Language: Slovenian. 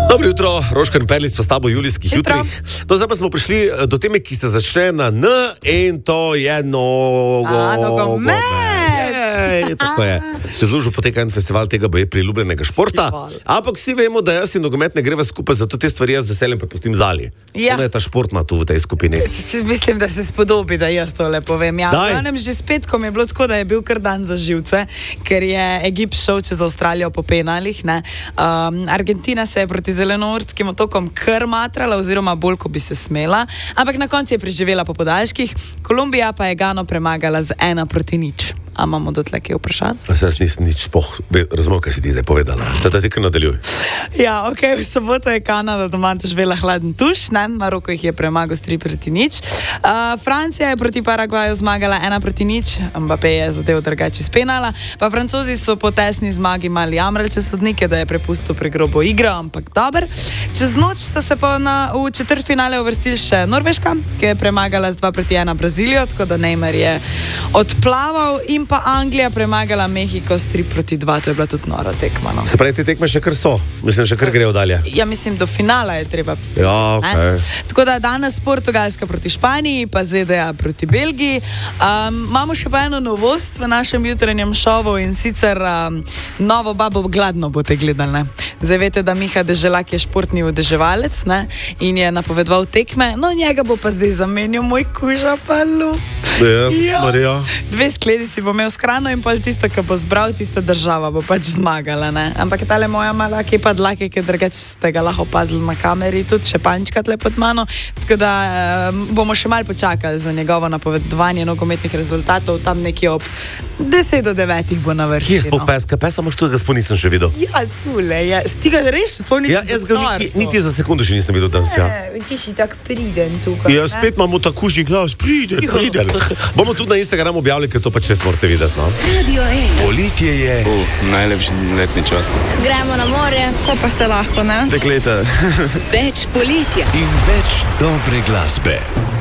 Dobro jutro, Roškar in Perlic v tabo julijskih jutrih. Zdaj pa smo prišli do teme, ki se začne na N in to je nogomet. Tako je. Čez lužo poteka en festival tega boje priljubljenega športa, ampak vsi vemo, da jaz in nogomet ne greva skupaj, zato te stvari jaz z veseljem prepustim Zali. Ja. Ona je ta športna tu v tej skupini. Mislim, da se spodobi, da jaz tole povem. Ja, že spet, ko mi je bilo tako, da je bil kar dan za živce, ker je Egipt šel čez Avstralijo po penalih. Argentina se je proti zelenorskim otokom kar matrala, oziroma bolj, ko bi se smela, ampak na koncu je preživela po podaljških. Kolumbija pa je Gano premagala z 1-0. A imamo dotlej kaj vprašanj? Jaz nisem nič razumel, kaj si ti zdaj povedala. Da ti kar nadaljuj. Ja, ok, v soboto je Kanada doma doživela hladen tuš, Maroko jih je premagal s 3-0. Francija je proti Paragvaju zmagala 1-0, Mbappé je zadev drugače iz penala, pa Francozi so po tesni zmagi mali jamrali čez sodnike, da je prepustil pri grobo igro, ampak dober. Čez noč sta se pa v četrtfinale uvrstili še Norveška, ki je premagala z 2-1 Brazilijo, tako da Neymar je odplaval, in pa Anglija premagala Mehiko s 3-2, to je bila tudi nora tekma. No. Se pravi, te tekme še kar so? Mislim, še kar grejo dalje. Ja, mislim, do finala je treba. Ja, ok. Tako da danes Portugalska proti Španiji, pa ZDA proti Belgiji. Imamo še pa eno novost v našem jutranjem šovu, in sicer novo babo gladno boste gledali. Zdaj veste, da Miha Deželak je športni odeževalec in je napovedoval tekme, no njega bo pa zdaj zamenil moj kuža Palu. Marija. 2 skledici bo imel s hrano in pol tisto, ki bo zbral, tista država bo pač zmagala. Ampak tale moja mala kepa dlake, ki drugače ste ga lahko opazili na kameri, tudi še pančka tle pod mano, tako da bomo še malo počakali za njegovo napovedovanje nogometnih rezultatov, tam nekje ob 10-9 bo na vrsti. Kje je spol peska? Pesa moš tudi, ga spol nisem še videl. Ja, tule je. Stiga res, spol nisem jaz ga niti za sekundu še nisem videl danes. Ti si tak priden tukaj. Ja, spet imamo ta kužni glas, priden. Bomo tudi na Instagramu objavili, ker to pač res morate videti. No? Radio 1. Poletje je najlepši letni čas. Gremo na morje, ko pa se lahko, ne? Dekleta. Več poletja In več dobre glasbe.